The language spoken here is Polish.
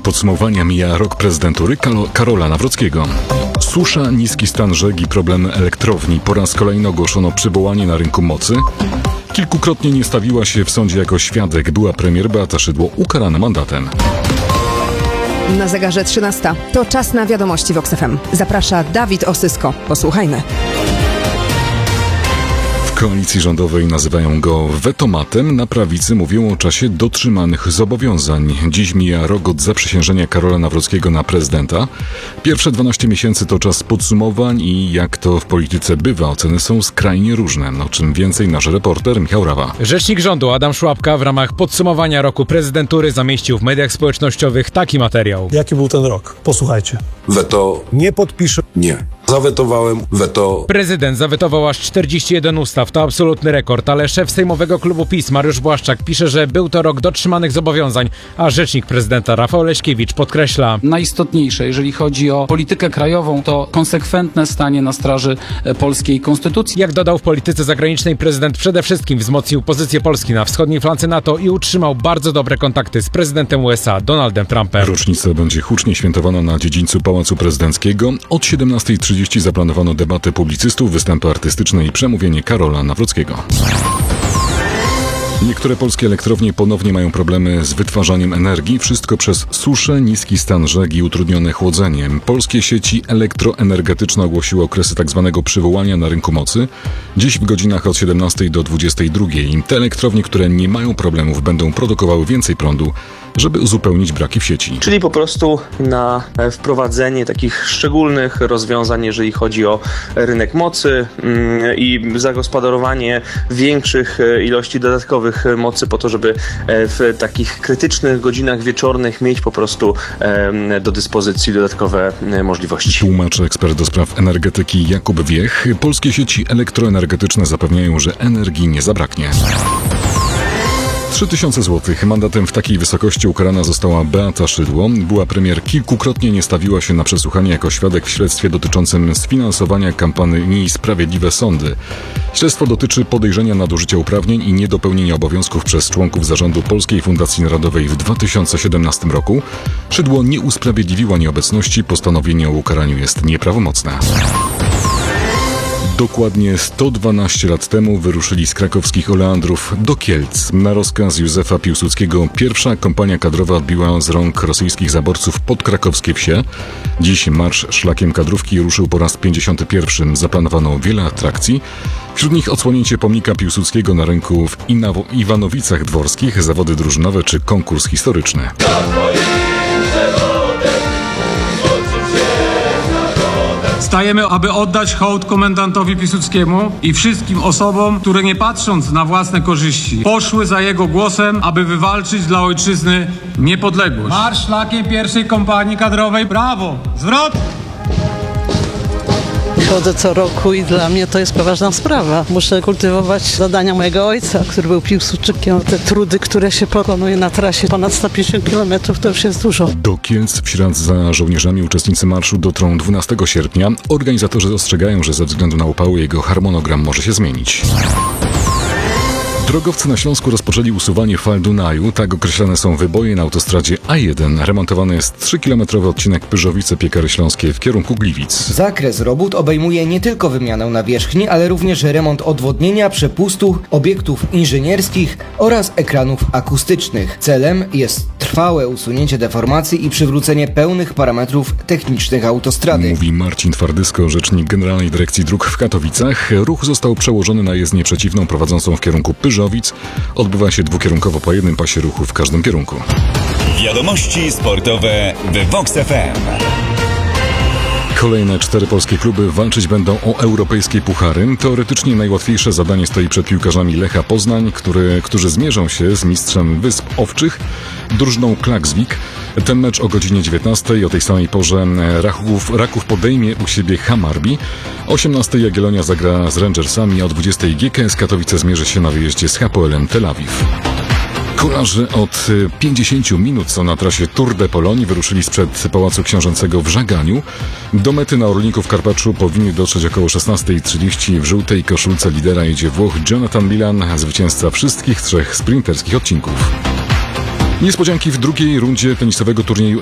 podsumowania mija rok prezydentury Karola Nawrockiego. Susza, niski stan rzek i problem elektrowni. Po raz kolejny ogłoszono przywołanie na rynku mocy. Kilkukrotnie nie stawiła się w sądzie jako świadek. Była premier Beata Szydło ukarana mandatem. Na zegarze 13. To czas na wiadomości w Vox FM. Zaprasza Dawid Osysko. Posłuchajmy. W koalicji rządowej nazywają go wetomatem, na prawicy mówią o czasie dotrzymanych zobowiązań. Dziś mija rok od zaprzysiężenia Karola Nawrockiego na prezydenta. Pierwsze 12 miesięcy to czas podsumowań i jak to w polityce bywa, oceny są skrajnie różne. O czym więcej nasz reporter Michał Rawa. Rzecznik rządu Adam Szłapka w ramach podsumowania roku prezydentury zamieścił w mediach społecznościowych taki materiał. Jaki był ten rok? Posłuchajcie. Weto. Nie podpiszę. Nie. Zawetowałem. Weto. Prezydent zawetował aż 41 ustaw. To absolutny rekord, ale szef sejmowego klubu PiS Mariusz Błaszczak pisze, że był to rok dotrzymanych zobowiązań, a rzecznik prezydenta Rafał Leśkiewicz podkreśla: najistotniejsze, jeżeli chodzi o politykę krajową, to konsekwentne stanie na straży polskiej konstytucji. Jak dodał, w polityce zagranicznej prezydent przede wszystkim wzmocnił pozycję Polski na wschodniej flance NATO i utrzymał bardzo dobre kontakty z prezydentem USA Donaldem Trumpem. Rocznica będzie hucznie świętowana na dziedzińcu Pałacu Prezydenckiego. Od 17:30 zaplanowano debatę publicystów, występy artystyczne i przemówienie Karola Nawrockiego. Niektóre polskie elektrownie ponownie mają problemy z wytwarzaniem energii. Wszystko przez suszę, niski stan rzek i utrudnione chłodzenie. Polskie sieci elektroenergetyczne ogłosiły okresy tzw. przywołania na rynku mocy. Dziś w godzinach od 17 do 22. Te elektrownie, które nie mają problemów, będą produkowały więcej prądu, żeby uzupełnić braki w sieci. Czyli po prostu na wprowadzenie takich szczególnych rozwiązań, jeżeli chodzi o rynek mocy i zagospodarowanie większych ilości dodatkowych mocy po to, żeby w takich krytycznych godzinach wieczornych mieć po prostu do dyspozycji dodatkowe możliwości. Tłumaczy ekspert do spraw energetyki Jakub Wiech. Polskie sieci elektroenergetyczne zapewniają, że energii nie zabraknie. 3000 zł. Mandatem w takiej wysokości ukarana została Beata Szydło. Była premier kilkukrotnie nie stawiła się na przesłuchanie jako świadek w śledztwie dotyczącym sfinansowania kampanii Sprawiedliwe Sądy. Śledztwo dotyczy podejrzenia nadużycia uprawnień i niedopełnienia obowiązków przez członków zarządu Polskiej Fundacji Narodowej w 2017 roku. Szydło nie usprawiedliwiła nieobecności. Postanowienie o ukaraniu jest nieprawomocne. Dokładnie 112 lat temu wyruszyli z krakowskich Oleandrów do Kielc. Na rozkaz Józefa Piłsudskiego pierwsza kompania kadrowa odbiła z rąk rosyjskich zaborców podkrakowskie wsie. Dziś marsz szlakiem kadrówki ruszył po raz 51. Zaplanowano wiele atrakcji. Wśród nich odsłonięcie pomnika Piłsudskiego na rynku w Iwanowicach Dworskich, zawody drużynowe czy konkurs historyczny. Stajemy, aby oddać hołd komendantowi Piłsudskiemu i wszystkim osobom, które nie patrząc na własne korzyści, poszły za jego głosem, aby wywalczyć dla ojczyzny niepodległość. Marsz szlakiem pierwszej kompanii kadrowej. Brawo! Zwrot! Chodzę co roku i dla mnie to jest poważna sprawa. Muszę kultywować zadania mojego ojca, który był Piłsudczykiem. Te trudy, które się pokonuje na trasie ponad 150 km, to już jest dużo. Do Kielc w ślad za żołnierzami uczestnicy marszu dotrą 12 sierpnia. Organizatorzy ostrzegają, że ze względu na upały jego harmonogram może się zmienić. Drogowcy na Śląsku rozpoczęli usuwanie fal Dunaju. Tak określane są wyboje na autostradzie A1. Remontowany jest 3-kilometrowy odcinek Pyrzowice-Piekary Śląskie w kierunku Gliwic. Zakres robót obejmuje nie tylko wymianę nawierzchni, ale również remont odwodnienia, przepustu, obiektów inżynierskich oraz ekranów akustycznych. Celem jest trwałe usunięcie deformacji i przywrócenie pełnych parametrów technicznych autostrady. Mówi Marcin Twardysko, rzecznik Generalnej Dyrekcji Dróg w Katowicach. Ruch został przełożony na jezdnię przeciwną prowadzącą w kierunku Pyrzowic. Odbywa się dwukierunkowo po jednym pasie ruchu w każdym kierunku. Wiadomości sportowe w Vox FM. Kolejne 4 polskie kluby walczyć będą o europejskie puchary. Teoretycznie najłatwiejsze zadanie stoi przed piłkarzami Lecha Poznań, którzy zmierzą się z mistrzem Wysp Owczych, drużyną Klaksvik. Ten mecz o godzinie 19:00 o tej samej porze Raków podejmie u siebie Hammarby. O 18:00 Jagiellonia zagra z Rangersami, a o 20:00 GKS Katowice zmierzy się na wyjeździe z Hapoelem Tel Awiw. Kolarze od 50 minut są na trasie Tour de Pologne, wyruszyli sprzed Pałacu Książęcego w Żaganiu. Do mety na Orlinku w Karpaczu powinni dotrzeć około 16:30. W żółtej koszulce lidera jedzie Włoch Jonathan Milan, zwycięzca wszystkich 3 sprinterskich odcinków. Niespodzianki w drugiej rundzie tenisowego turnieju